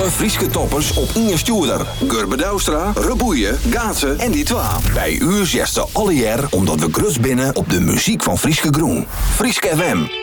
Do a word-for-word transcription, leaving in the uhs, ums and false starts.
alle Frieske toppers op Inge Stoerder. Gurbe Douwstra, Reboeien, Gaatsen en die twa. Bij u zesde alle jaar omdat we grus binnen op de muziek van Frieske Groen. Frieske F M.